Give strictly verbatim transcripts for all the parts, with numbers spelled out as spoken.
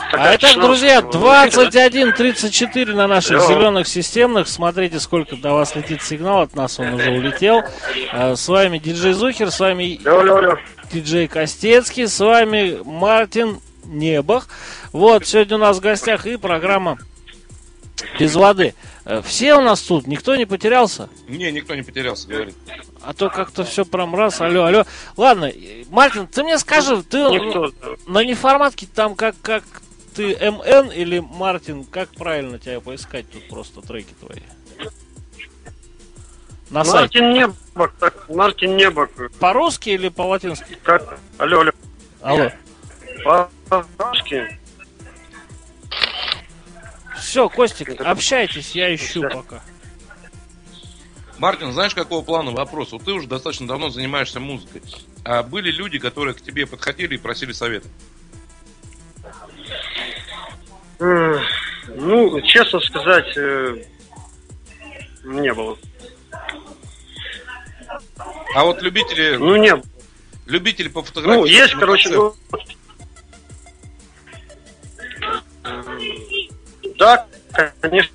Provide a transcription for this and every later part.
А итак, друзья, двадцать один тридцать четыре на наших зеленых системных. Смотрите, сколько до вас летит сигнал. От нас он уже улетел. С вами диджей Зухер, с вами диджей Костецкий, с вами Мартин Небах. Вот, сегодня у нас в гостях и программа «Без воды». Все у нас тут, никто не потерялся? Не, никто не потерялся, говорит. А то как-то все прям раз, алло, алло. Ладно, Мартин, ты мне скажи, ты никто. На неформатке там как, как ты эм эн или Мартин, как правильно тебя поискать тут просто треки твои? На Мартин Небок, так, Мартин Небок. По-русски или по-латински? Как? Алло, алло. Алло. По-русски. Все, Костик, общайтесь, я ищу да. пока. Мартин, знаешь, какого плана вопрос? Вот ты уже достаточно давно занимаешься музыкой. А были люди, которые к тебе подходили и просили совета? Ну, честно сказать, не было. А вот любители... Ну, не было. Любители пофотографировать... Ну, есть, короче... Ну... Да, конечно.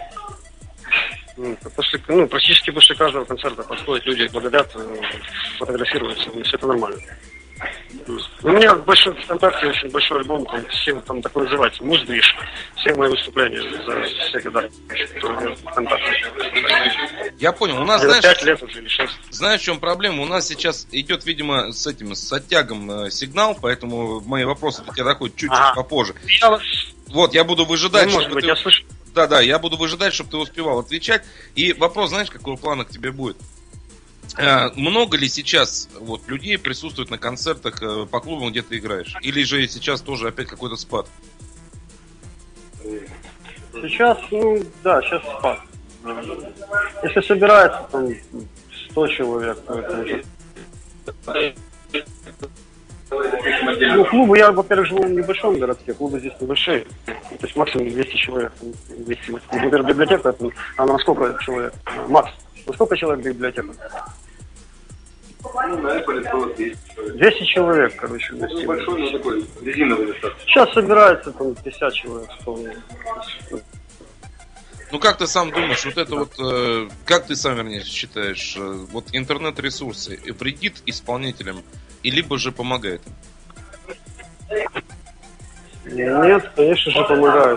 После, ну, практически после каждого концерта подходят люди, благодарят, фотографируются, и все это нормально. У меня большой ВКонтакте, очень большой альбом, там все там так называется, муздвиж. Все мои выступления за все года ВКонтакте. Я понял, у нас, знаешь, пять лет уже или шесть. Знаешь, в чем проблема? У нас сейчас идет, видимо, с этим, с оттягом э, сигнал, поэтому мои вопросы до тебя доходят чуть-чуть ага. попозже. Я вас... Вот, я буду выжидать, ну, чтобы быть, ты... я слышу. Да-да, я буду выжидать, чтобы ты успевал отвечать. И вопрос, знаешь, какого плана к тебе будет? Э, много ли сейчас вот, людей присутствует на концертах э, по клубам, где ты играешь? Или же сейчас тоже опять какой-то спад? Сейчас, ну, да, сейчас спад. Если собирается там сто человек, то это уже... Ну, клубы, я, во-первых, живу в небольшом городке, клубы здесь небольшие. То есть максимум двести человек. двести. Например, библиотека, это, она на сколько человек? Макс, на сколько человек библиотека? двести человек, короче. двести. Большой, но такой резиновый достаточно. Сейчас собирается там пятьдесят человек, сто. Ну, как ты сам думаешь, вот это вот, э, как ты сам, вернее, считаешь, э, вот интернет-ресурсы вредит исполнителям, и либо же помогает им? Нет, конечно же, помогает.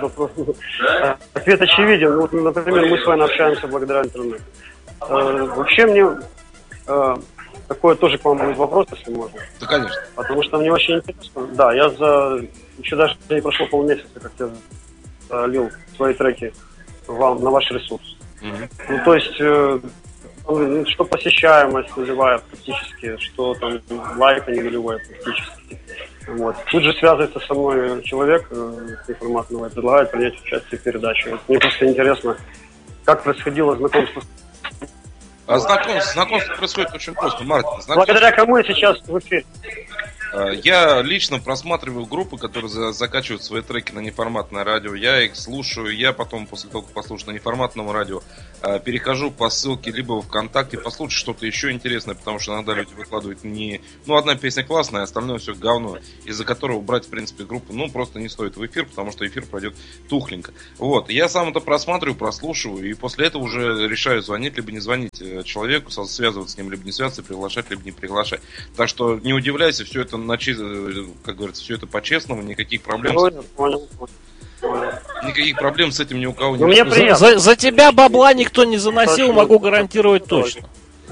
Ответ очевиден. Вот, например, мы с вами общаемся благодаря интернету. Э, вообще мне э, такой тоже к вам будет вопрос, если можно. Да, конечно. Потому что мне очень интересно. Да, я за еще даже не прошло полмесяца, как я залил свои треки вам на ваш ресурс. Mm-hmm. Ну, то есть, э, что посещаемость нулевая практически, что там лайка не нулевая практически. Вот. Тут же связывается со мной человек э, информатного и предлагает принять участие в передаче. Вот мне просто интересно, как происходило знакомство. А знакомство, знакомство происходит очень просто, Мартин. Знакомство... Благодаря кому я сейчас в эфире? Я лично просматриваю группы, которые закачивают свои треки на неформатное радио. Я их слушаю. Я потом, после того, как послушаю на неформатном радио, перехожу по ссылке либо в ВКонтакте, послушать что-то еще интересное, потому что иногда люди выкладывают не... Ну, одна песня классная, а остальное все говно, из-за которого брать, в принципе, группу, ну, просто не стоит в эфир, потому что эфир пройдет тухленько. Вот. Я сам это просматриваю, прослушиваю, и после этого уже решаю, звонить либо не звонить человеку, связываться с ним, либо не связываться, приглашать, либо не приглашать. Так что не удивляйся, все это начи... как говорится, все это по-честному, никаких проблем. Понял, понял. Никаких проблем с этим ни у кого нет. Мне за, за, за тебя бабла никто не заносил, точно, могу гарантировать точно.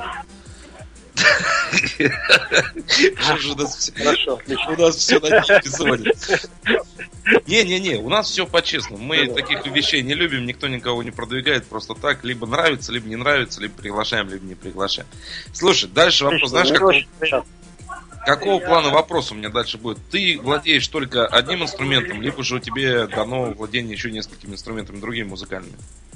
Хорошо, у нас все на деньги сводит. Не-не-не, у нас все по-честному. Мы таких вещей не любим, никто никого не продвигает просто так. Либо нравится, либо не нравится, либо приглашаем, либо не приглашаем. Слушай, дальше вопрос, знаешь, какой... Какого плана вопрос у меня дальше будет? Ты владеешь только одним инструментом, либо же у тебя дано владение еще несколькими инструментами другими музыкальными?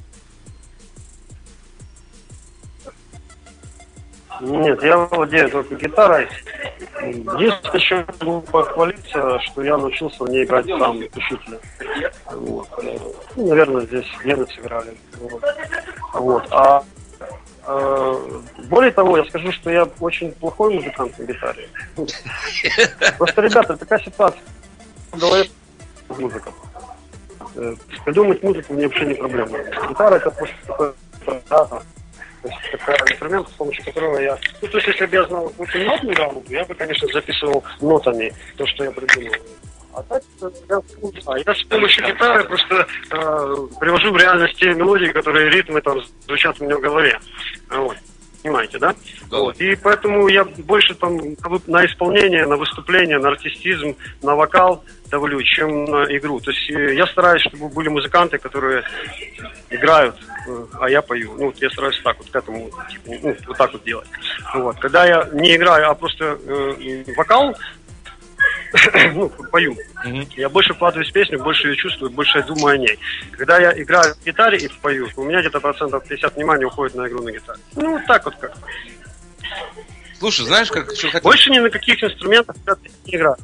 Нет, я владею только гитарой. Единственное, еще могу похвалиться, что я научился в ней играть сам, учителя. Вот. Ну, наверное, здесь гены сыграли. Вот. Вот. А более того, я скажу, что я очень плохой музыкант на гитаре. Просто, ребята, такая ситуация. музыка. Придумать музыку мне вообще не проблема. Гитара это просто такой аппарат, то есть такой инструмент, с помощью которого я... Ну, то есть, если бы я знал очень нотную грамоту, я бы, конечно, записывал нотами то, что я придумал. А так я, а я с помощью гитары просто э, привожу в реальность те мелодии, которые ритмы там звучат у меня в голове. Вот. Понимаете, да? Да. Вот. И поэтому я больше там на исполнение, на выступление, на артистизм, на вокал давлю, чем на игру. То есть я стараюсь, чтобы были музыканты, которые играют, а я пою. Ну, вот я стараюсь так вот к этому, типа, ну, вот так вот делать. Вот. Когда я не играю, а просто э, вокал, ну, пою. Mm-hmm. Я больше вкладываюсь в песню, больше ее чувствую, больше я думаю о ней. Когда я играю в гитаре и пою, у меня где-то процентов пятьдесят внимания уходит на игру на гитаре. Ну, вот так вот как. Слушай, знаешь, как что хотел... Больше ни на каких инструментах я не играю.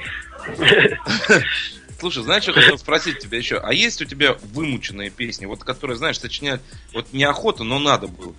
Слушай, знаешь, что хотел спросить тебя еще? А есть у тебя вымученные песни, вот которые, знаешь, сочинять вот неохота, но надо было?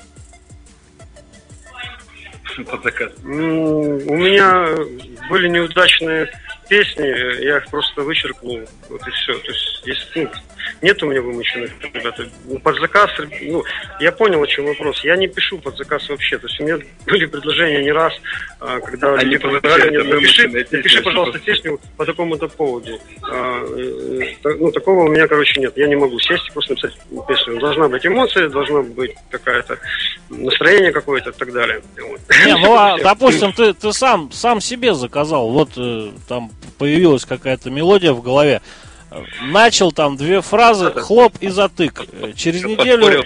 Под заказ. У меня были неудачные песни, я их просто вычеркнул, вот и все. То есть, если, ну, нет у меня вымышленных, ребята. Ну, под заказ, ну, я понял, о чем вопрос. Я не пишу под заказ вообще. То есть у меня были предложения не раз, когда они люди предлагали мне, напиши, напиши, пожалуйста, песню по такому-то поводу. Ну, такого у меня, короче, нет. Я не могу сесть и просто написать песню. Должна быть эмоция, должна быть какая-то настроение какое-то и так далее. Вот. Не, ну, а, допустим, ты, ты сам, сам себе заказал, вот э, там появилась какая-то мелодия в голове, начал там две фразы, хлоп и затык. Через неделю...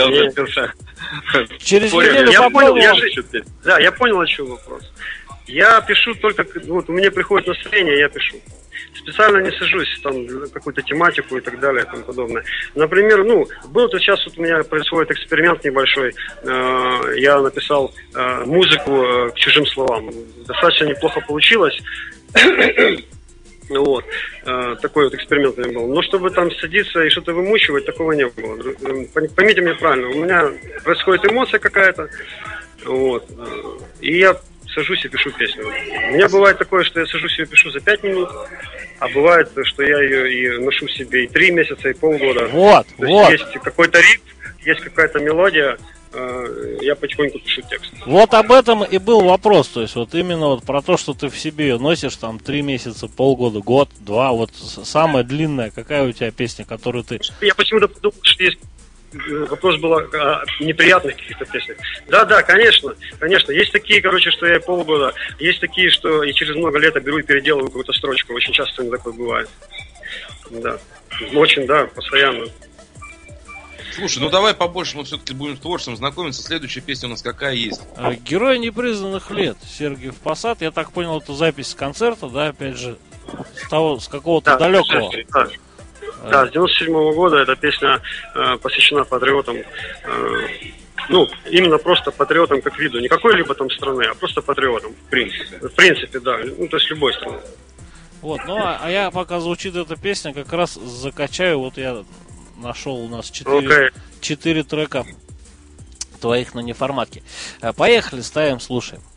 Через неделю попробовал... Да, я понял, о чем вопрос. Я пишу только, вот у меня приходит настроение, я пишу. Специально не сажусь там какую-то тематику и так далее и тому подобное. Например, ну, был то сейчас вот у меня происходит эксперимент небольшой. Э, я написал э, музыку э, к чужим словам. Достаточно неплохо получилось. Вот. Э, такой вот эксперимент у меня был. Но чтобы там садиться и что-то вымучивать, такого не было. Поймите меня правильно, у меня происходит эмоция какая-то. Вот. И я сажусь и пишу песню. У меня бывает такое, что я сажусь и пишу за пять минут, а бывает, что я ее и ношу себе и три месяца, и полгода. Вот, То вот. Есть, есть какой-то ритм, есть какая-то мелодия, э, я потихоньку пишу текст. Вот об этом и был вопрос, то есть вот именно вот про то, что ты в себе ее носишь там три месяца, полгода, год, два, вот самая длинная, какая у тебя песня, которую ты... Я почему-то подумал, что есть... Вопрос был о неприятных каких-то песнях. Да, да, конечно, конечно. Есть такие, короче, что я полгода, есть такие, что и через много лет я беру и переделываю какую-то строчку. Очень часто такое бывает. Да. Очень, да, постоянно. Слушай, ну давай побольше, мы все-таки будем с творчеством знакомиться. Следующая песня у нас какая есть? Герой непризнанных лет. Сергиев Посад. Я так понял, это запись с концерта, да, опять же, с того, с какого-то да, далекого. Да. Да, с девяносто седьмого года эта песня э, посвящена патриотам, э, ну, именно просто патриотам как виду, не какой-либо там страны, а просто патриотам, в принципе. В принципе, да, ну, то есть любой страны. Вот, ну, а, а я, пока звучит эта песня, как раз закачаю, вот я нашел у нас четыре трека твоих на неформатке. Поехали, ставим, слушаем.